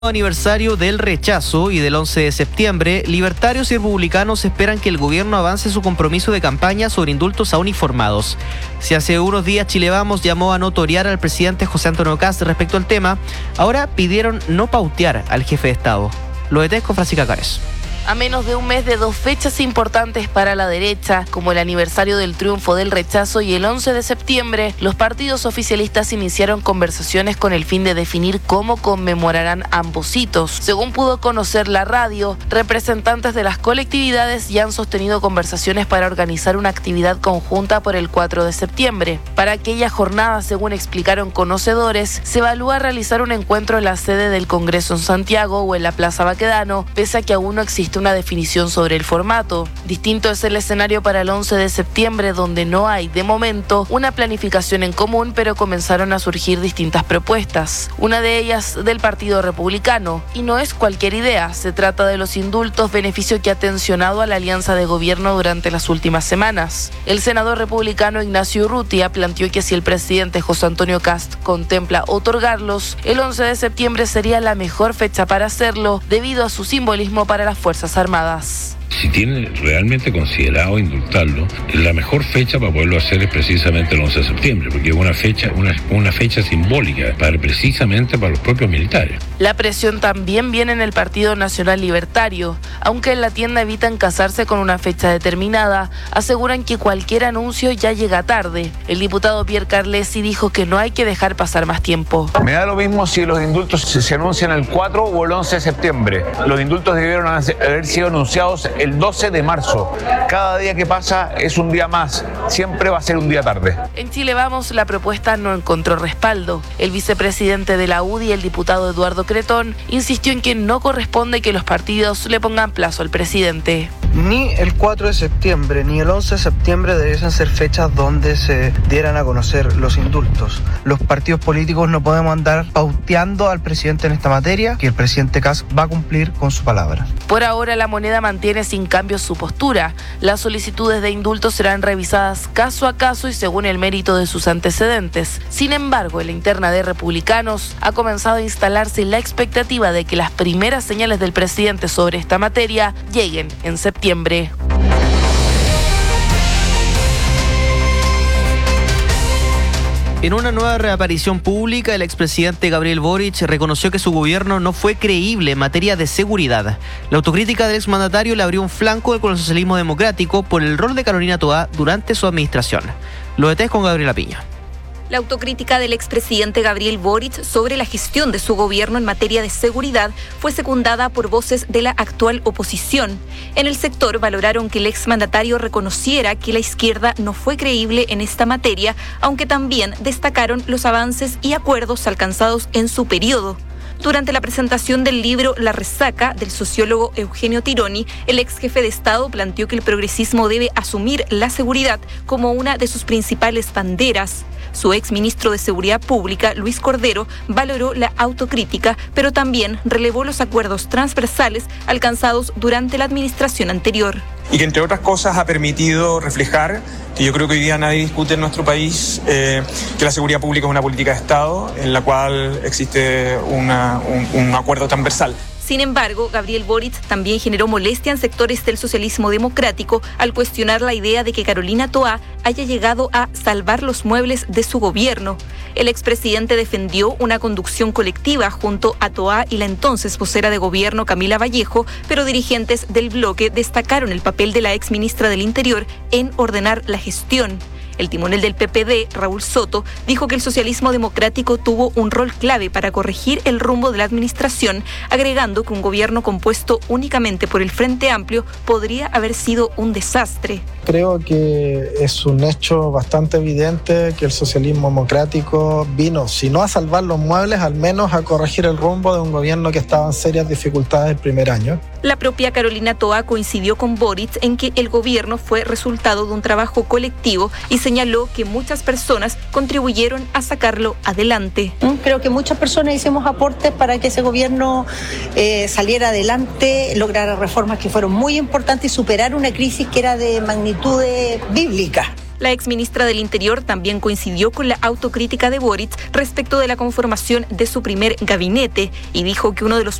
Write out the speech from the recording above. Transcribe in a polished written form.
Aniversario del rechazo y del 11 de septiembre, libertarios y republicanos esperan que el gobierno avance su compromiso de campaña sobre indultos a uniformados. Si hace unos días Chile Vamos llamó a no torear al presidente José Antonio Kast respecto al tema, ahora pidieron no pautear al jefe de Estado. Lo detalles con Francisca Cares. A menos de un mes de dos fechas importantes para la derecha, como el aniversario del triunfo del rechazo y el 11 de septiembre, los partidos oficialistas iniciaron conversaciones con el fin de definir cómo conmemorarán ambos hitos. Según pudo conocer la radio, representantes de las colectividades ya han sostenido conversaciones para organizar una actividad conjunta por el 4 de septiembre. Para aquella jornada, según explicaron conocedores, se evalúa realizar un encuentro en la sede del Congreso en Santiago o en la Plaza Baquedano, pese a que aún no existe una definición sobre el formato. Distinto es el escenario para el 11 de septiembre, donde no hay, de momento, una planificación en común, pero comenzaron a surgir distintas propuestas. Una de ellas del Partido Republicano. Y no es cualquier idea, se trata de los indultos, beneficio que ha tensionado a la alianza de gobierno durante las últimas semanas. El senador republicano Ignacio Urrutia planteó que si el presidente José Antonio Kast contempla otorgarlos, el 11 de septiembre sería la mejor fecha para hacerlo, debido a su simbolismo para las Fuerzas Armadas. Si tienen realmente considerado indultarlo, la mejor fecha para poderlo hacer es precisamente el 11 de septiembre, porque es una fecha simbólica precisamente para los propios militares. La presión también viene en el Partido Nacional Libertario. Aunque en la tienda evitan casarse con una fecha determinada, aseguran que cualquier anuncio ya llega tarde. El diputado Pierre Carlesi dijo que no hay que dejar pasar más tiempo. Me da lo mismo si los indultos se anuncian el 4 o el 11 de septiembre. Los indultos debieron haber sido anunciados el 12 de marzo. Cada día que pasa es un día más. Siempre va a ser un día tarde. En Chile Vamos, la propuesta no encontró respaldo. El vicepresidente de la UDI, el diputado Eduardo Cretón, insistió en que no corresponde que los partidos le pongan plazo al presidente. Ni el 4 de septiembre ni el 11 de septiembre deberían ser fechas donde se dieran a conocer los indultos. Los partidos políticos no podemos andar pauteando al presidente en esta materia, que el presidente Kast va a cumplir con su palabra. Por ahora, la moneda mantiene sin cambios su postura. Las solicitudes de indultos serán revisadas caso a caso y según el mérito de sus antecedentes. Sin embargo, en la interna de republicanos ha comenzado a instalarse la expectativa de que las primeras señales del presidente sobre esta materia lleguen en septiembre. En una nueva reaparición pública, el expresidente Gabriel Boric reconoció que su gobierno no fue creíble en materia de seguridad. La autocrítica del exmandatario le abrió un flanco con el socialismo democrático por el rol de Carolina Toá durante su administración. Lo detalles con Gabriela Piña. La autocrítica del expresidente Gabriel Boric sobre la gestión de su gobierno en materia de seguridad fue secundada por voces de la actual oposición. En el sector valoraron que el exmandatario reconociera que la izquierda no fue creíble en esta materia, aunque también destacaron los avances y acuerdos alcanzados en su periodo. Durante la presentación del libro La Resaca del sociólogo Eugenio Tironi, el ex jefe de Estado planteó que el progresismo debe asumir la seguridad como una de sus principales banderas. Su ex ministro de Seguridad Pública, Luis Cordero, valoró la autocrítica, pero también relevó los acuerdos transversales alcanzados durante la administración anterior. Y que entre otras cosas ha permitido reflejar, que yo creo que hoy día nadie discute en nuestro país, que la seguridad pública es una política de Estado en la cual existe un acuerdo transversal. Sin embargo, Gabriel Boric también generó molestia en sectores del socialismo democrático al cuestionar la idea de que Carolina Toá haya llegado a salvar los muebles de su gobierno. El expresidente defendió una conducción colectiva junto a Toá y la entonces vocera de gobierno Camila Vallejo, pero dirigentes del bloque destacaron el papel de la exministra del Interior en ordenar la gestión. El timonel del PPD, Raúl Soto, dijo que el socialismo democrático tuvo un rol clave para corregir el rumbo de la administración, agregando que un gobierno compuesto únicamente por el Frente Amplio podría haber sido un desastre. Creo que es un hecho bastante evidente que el socialismo democrático vino, si no a salvar los muebles, al menos a corregir el rumbo de un gobierno que estaba en serias dificultades el primer año. La propia Carolina Toá coincidió con Boric en que el gobierno fue resultado de un trabajo colectivo y señaló que muchas personas contribuyeron a sacarlo adelante. Creo que muchas personas hicimos aportes para que ese gobierno saliera adelante, lograra reformas que fueron muy importantes y superar una crisis que era de magnitudes bíblicas. La exministra del Interior también coincidió con la autocrítica de Boric respecto de la conformación de su primer gabinete y dijo que uno de los